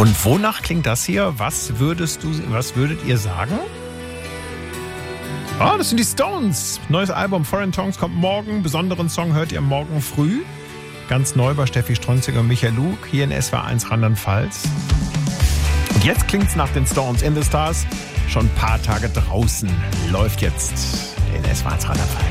Und wonach klingt das hier? Was würdet ihr sagen? Oh, das sind die Stones. Neues Album Foreign Tongues kommt morgen. Besonderen Song hört ihr morgen früh. Ganz neu bei Steffi Stronziger und Michael Luke hier in SWR1 Rheinland-Pfalz. Und jetzt klingt's nach den Stones in the Stars. Schon ein paar Tage draußen. Läuft jetzt in SWR1 Rheinland-Pfalz.